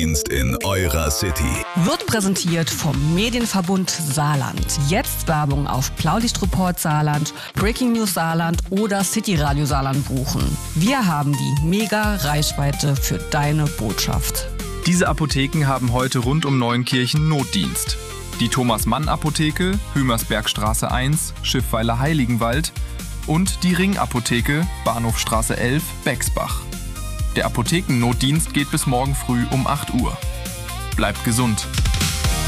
Notdienst in eurer City. Wird präsentiert vom Medienverbund Saarland. Jetzt Werbung auf Blaulichtreport Saarland, Breaking News Saarland oder City Radio Saarland buchen. Wir haben die Mega-Reichweite für deine Botschaft. Diese Apotheken haben heute rund um Neuenkirchen Notdienst. Die Thomas-Mann-Apotheke, Hümersbergstraße 1, Schiffweiler Heiligenwald und die Ring-Apotheke, Bahnhofstraße 11, Bexbach. Der Apothekennotdienst geht bis morgen früh um 8 Uhr. Bleibt gesund!